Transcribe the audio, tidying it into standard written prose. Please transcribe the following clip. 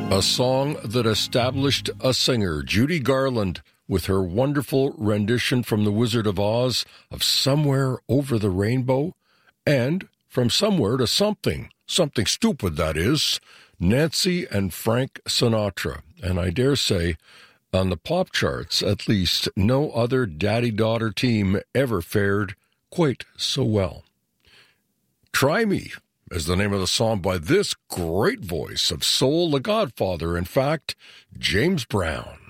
A song that established a singer, Judy Garland, with her wonderful rendition from The Wizard of Oz of Somewhere Over the Rainbow, and From Somewhere to Something stupid, that is, Nancy and Frank Sinatra. And I dare say, on the pop charts, at least, no other daddy-daughter team ever fared quite so well. Try Me is the name of the song by this great voice of soul, the Godfather, in fact, James Brown.